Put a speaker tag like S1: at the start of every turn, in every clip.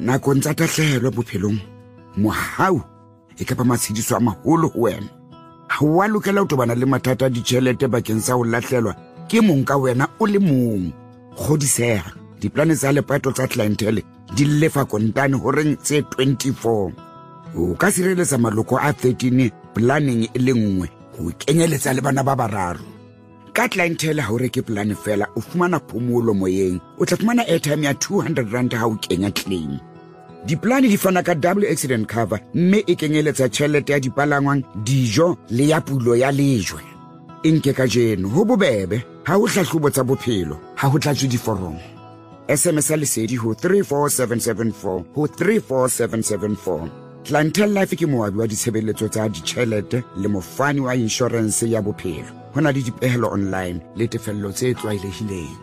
S1: nakong tsa tahlehelo bophelong mohau e ka ba matshediso a maholo ho wena. Ha wa lokela ho tobana le mathata a ditjhelete bakeng sa ho lahlelwa ke mong ka wena o le mong. Kgodiseha, diplane tsa lepato tsa clientele di lefa kontane horeng tse 24. O ka sireletsa maloko a 13 planning e le nngwe ho kenyeletsa le bana ba bararo. Ka clientele ha o reke plan fela o fumana phomolo moyeng, o tla fumana airtime ya 200 rand ha o kenya claim. Diplane di fana ka double accident cover mme e kenyeletsa tjhelete ya dipalangwang, dijo le ya pulo ya lejwe. Nke ka jeno ho bobebe ha o hlahlobo tsa bophelo ha ho tlatswe diforomo. SMS lesedi ho 34774 ho 34774. Clientele Life ke moabi wa ditshebeletso tsa ditjhelete le mofani wa insurance ya bophelo. Hona le dipehelo online le tefello tse tlwaelehileng.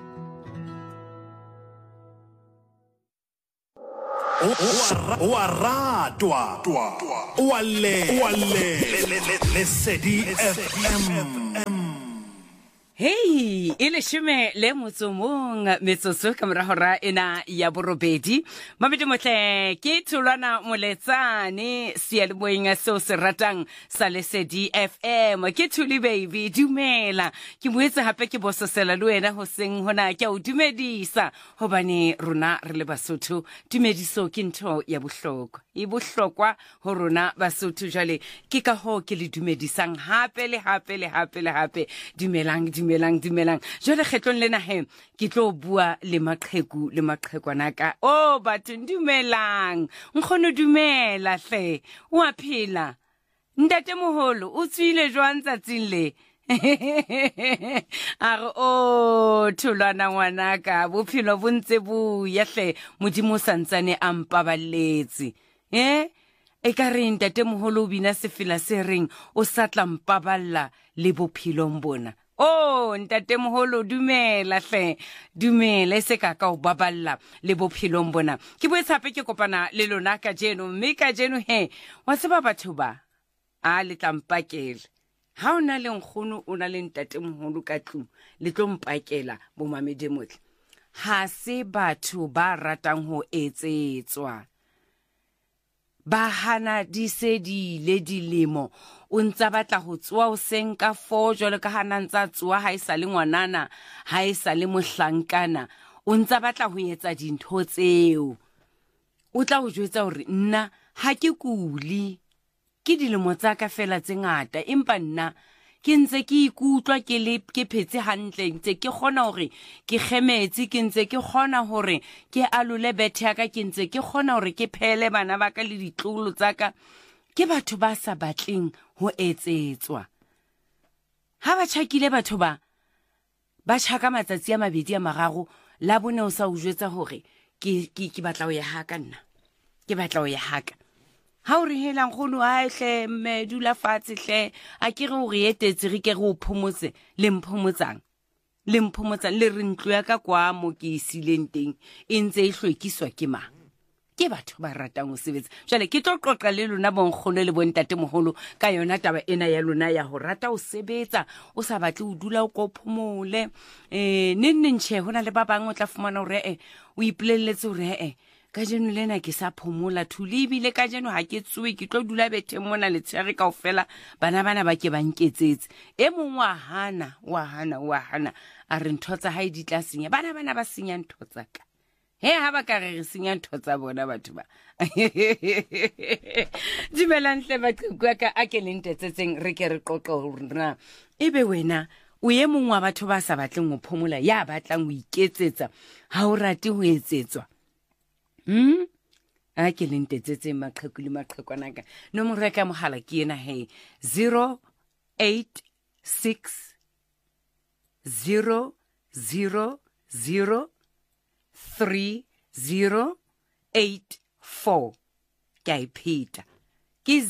S2: Wa ratwa wa le Lesedi FM.
S3: Hey, ile shime le motsomong metsotso ka morahora ena ya borobedi. Mamedi motle ke Thulwana Moletsane sealemoeng seo se ratang sa Lesedi FM. Ke Thuli baby, dumela. Ke boetse hape ke bososela le wena hoseng hona ke o dumedisa hobane rona re le Basotho dumediso ke ntho ya bohlokwa. E bohlokwa ho rona Basotho jale ke ka ho ke le dumedisang hape le hape dumelang jole kgetlong lena he ke tlo bua le maqheku le maqhekwana ka batho dumelang nkgono dumela hle wa phela ntate moholo o tswile jwang tsatsing le Thulwana ngwanaka bophelo bontse bo ya hle modimo santsane a mpaballetse e ka re ntate moholo o bina sefela se reng o sa tla mpaballa le bophelong bona. Ntate moholo dumela hle, dumela se ka o baballa le bophelong bona. Ke boetse hape ke kopana le lona ka jeno, mme ka jeno he wa tseba batho ba a le tlampakela. Ha ona le nkgono o na le ntate moholo ka tlung le tlo mpakela bo mamedi motle. Ha se batho ba ratang ho etsetswa. Ba hana disedile dilemo o ntsa batla ho tswa o senka 4 jwale ka hana ntsa tswa ha isa le ngwanana ha isa le mohlankana o ntsa batla ho etsa dintho tseo o tla ho jwetsa hore nna ha ke kuli ke dilemo tsa ka fela tse ngata empa nna ke ntse ke ikutlwa ke phetse hantle ntse ke kgona hore ke kgemetse ke ntse ke kgona hore ke alole bethe ya ka ke ntse ke kgona hore ke phele bana ba ka le ditlolo tsa ka ke batho ba sa batleng ho etsetswa ha ba tshakile batho ba tshaka matsatsi a mabedi a mararo la bone o sa o jwetsa hore ke batla ho ya haka nna ke batla ho ya haka ha o re helang khono a hle mme dula fatshe hle a ke re o re etetse re ke re o phomotse le mphomotsang le re ntlo ya ka kwa mo ke isileng teng e ntse e hlwekiswa ke mang ke batho ba ratang ho sebetsa jale ke tlo qoqa le lona bonkgono le bontate moholo ka yona taba ena ya lona ya ho rata ho sebetsa o sa batle ho dula o kophomole ntshe hona le ba bang o tla fumana hore o ipolelletse hore ka jeno lena ke sa phomola thulibile ka jeno ha ke tswe ke tlo dula bethe mona le tshare kaofela bana ba ke ba nketsetse e mong wa hana a re ntho tsa hae di tla senya bana ba senya ntho tsa ka ha ba ka re senya ntho tsa bona batho ba dimelang hle baqhekwa ka a ke le ntetsetseng re ke re qoqo rona ebe wena o ye mong wa batho ba sa batleng ho phomola ya batlang ho iketsetsa ha o rate ho etsetswa a ke le ntetsetseng maqheku le maqhekwana ka nomoro ya ka mohala ke ena 086 000 3084 ke a ipheta ke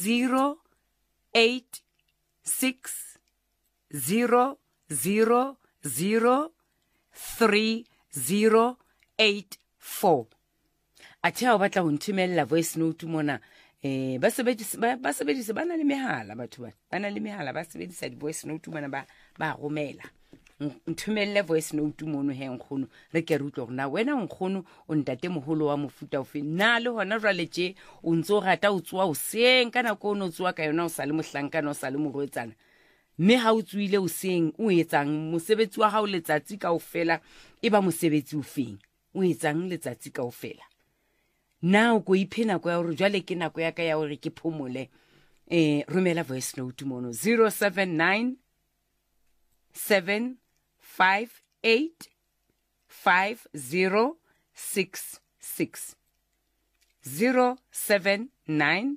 S3: 086 000 3084 Athe ha o batla ho nthumella voice note mona ba sebedisa bana le mehala batho ba na le mehala ba sebedisa di voice note mona ba romela nthumelle voice note mono he nkgono re ke re utlwa gore na wena nkgono o ntate mogolo wa mofuta ofe nna le gona jwale tše o ntse o rata o tsoa o seng ka nako o ne o tsoa ka yona o sa le mohlankana o sa le morwetsana mme ha o tswile o seng o etsang mosebetsi wa hao letsatsi kaofela e ba mosebetsi o feng o etsang letsatsi kaofela na o ko iphe nako ya gore jwale ke nako ya ka ya gore ke phomole romela voice note mono 079 758 5066 079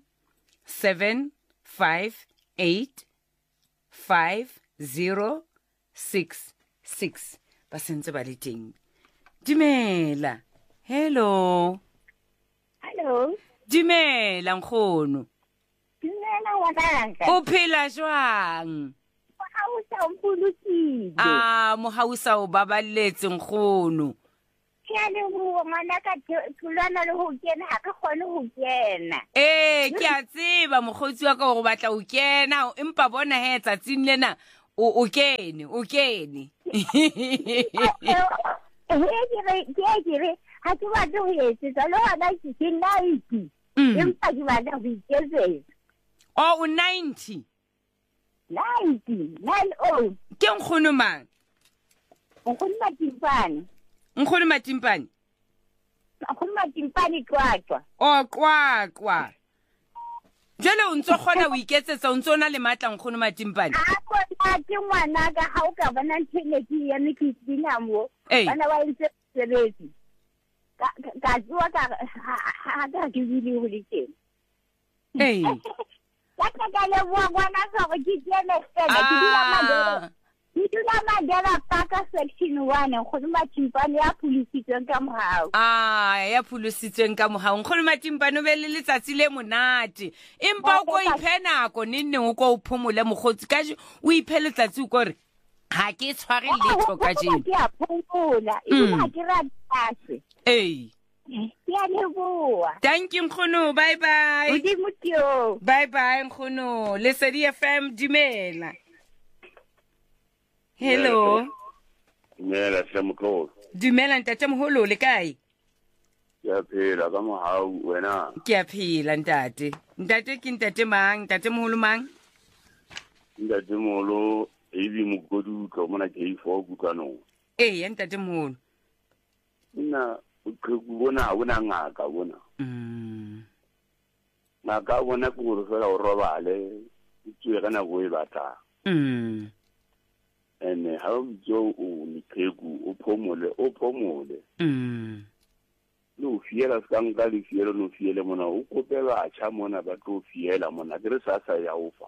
S3: 758 5066 ba sentse ba le teng Dumela hello Dumela nkgono
S4: Dumela ngwanaka.
S3: o phela jwang
S4: Mohausa o mpolokile.
S3: mohausa o baballetse nkgono
S4: Ke a leboha ngwanaka thulana le ho kena ha ka kgone ho kena.
S3: ke a tseba mokgotsi wa ka go batla o kena empa bona he tsatsing lena o kene
S4: Ke ha ke batla ho etsetsa le hona ke 90. Empa ke batla ho iketsetsa.
S3: o 90
S4: 90
S3: ke nkgono mang
S4: nkgono Matimpane.
S3: nkgono Matimpane
S4: Nkgono Matimpane Qwaqwa.
S3: o Qwaqwa jale o ntso kgona o iketsetsa o ntso na le matla nkgono Matimpane
S4: A bona ke ngwanaka ha o ka bona ntheneki ya mekitsina mo. Bana ba itse sebetsi. Ka tswa ka ha ka ke bile ho le teng. Ka le bua ngwana ka go ke tsene fela ke dula Mandela Park section 1 go Matimpane ya pulisitsweng ka mohau.
S3: ya pulisitsweng ka mohau nkgono Matimpane o be le letsatsi le monate empa o ko iphe nako nenne o ko o phomole mogotsi ka o iphe letsatsi o ko re ha ke tshware letho ka jeno
S4: ke a phomola ha ke ratase. Ke a leboha.
S3: Thank you nkgono bye bye.
S4: Modimo tio.
S3: Bye bye nkgono Lesedi FM dumela. Hello.
S5: Dumela Semkolo.
S3: Dumela ntate moholo le kae?
S5: Ya phela ka mohau wena.
S3: Ke a phela ntate. Ntate ke ntate mang? Ntate moholo mang?
S5: Ntate moholo ebi mogodu tlo mona ke ifo kutlano.
S3: Ya ntate moholo.
S5: Nna o bona ngaka bona. Ngaka bona ke gore fela o robale tswe kana go e batla. Ene ha o jo o nikhegu o phomole. No fiela sang ka le fielo no fiele mona o kopela cha mona ba tlo fiela mona ke re sasa ya ofa.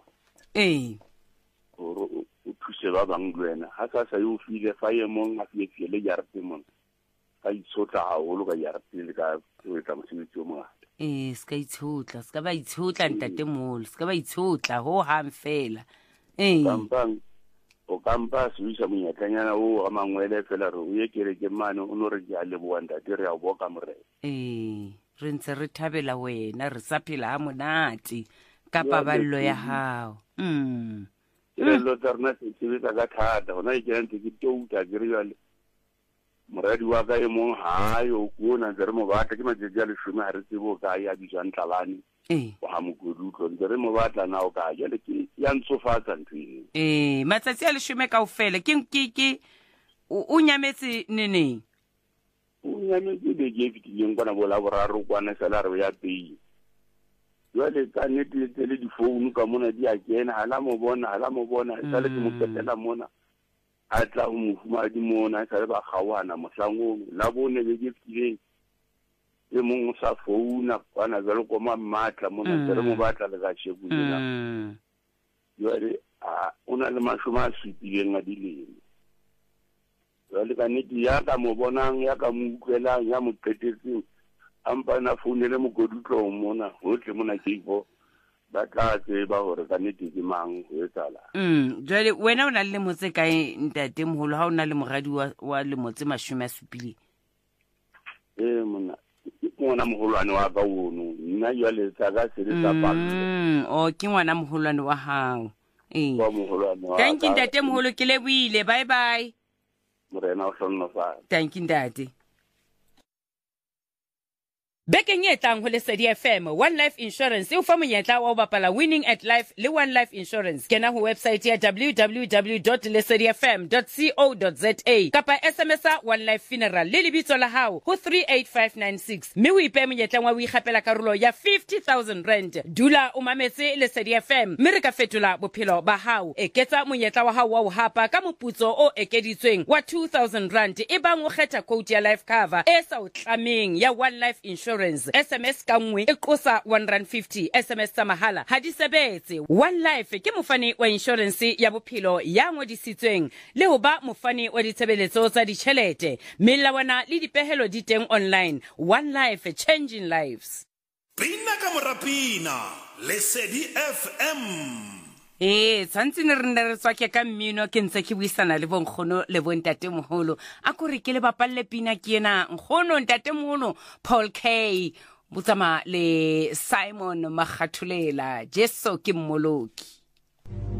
S5: O thuse ba bang lwena ha sasa yo file fa ye mong a fiele ya rpe mona. Ka itshotla haholo ka ya rpe ka o etla mosebetsi o mongata.
S3: Ska itshotla ska ba itshotla ntate moholo ska ba itshotla ho hang fela.
S5: Bang o kampa suisa monyatlanyana o a mangwele fela re o ye kereke mane o no re ke a leboa ntate re a boka more.
S3: Re ntse re thabela wena re sa phela ha monate ka paballo ya hao.
S5: Re lo tsarna se sebetsa ka thata hona e kena ntse ke touta ke re jale moradi wa ka e mong hayo kuona ntse re mo batla ke matsatsi a 10 ha re tsebo ka ya bitswang Tlalane. O ha mogodutlo ntse re mo batla na o ka jale ke ya ntsofatsa ntwe.
S3: Matsatsi a 10 kaofela ke o nyametse neneng?
S5: O nyametse be ke fitileng kwana bola boraro kwana sala re ya pei. Jwale ka nete le di phone ka mona di a kena hala mo bona sala ke mo ketela mona a tla mo fuma di mona sala ba khawana mohlangong la bone be ke fitileng e mong sa founa kwana jalo ko matla mona re mo batla le ga shebulena. Jwale ona le mashoma a supileng a dilemo. Jwale ka nete ya ka mo bonang ya ka mo utlwelang ya mo qetetseng ampa na founele mo godutlo mona hotle mona ke ipo ba tla tseba hore ka nete ke mang ho etsala.
S3: Jwale wena o na le motse kae ntate moholo ha o na le moradi wa le motse 70?
S5: Mona moholwane wa ka ono nna jwale tsa ka se le tsa palo.
S3: Ke ngwana moholwane wa hao.
S5: Wa moholwane wa.
S3: Thank you ntate moholo ke lebohile bye bye.
S5: morena o hlonofala.
S3: Thank you ntate. Bekeng e tlang ho Lesedi FM, One Life Insurance e o fa monyetla wa ho bapala Winning at Life le One Life Insurance. Kena ho website ya www.lesedifm.co.za kapa SMS-a One Life Funeral le lebitso la hao ho 38596. Mme o ipe monyetla wa ho ikgapela karolo ya 50,000 rand. Dula o mametse Lesedi FM, mme re ka fetola bophelo ba hao. Eketsa monyetla wa hao wa ho hapa ka moputso o ekeditsweng wa 2,000 rand e bang o kgetha quote ya life cover e sa o tlameng ya One Life Insurance. SMS ka nngwe e qosa 150. SMS tsa mahala ha di sebetse. One Life ke mofani wa insurance ya bophelo ya ngodisitsweng le ho ba mofani wa ditshebeletso tsa ditjhelete. Melawana le dipehelo di teng online. One Life, changing lives.
S2: Pina ka morapina, Lesedi FM.
S3: Tshwantse ne re tswake ka mmino ke ntse ke buisana le bonkgono le bontate moholo a kore ke le bapalle pina ke ena nkgono ntate moholo Paul K botsama le Simon Makgathulela Jeso ke mmoloki.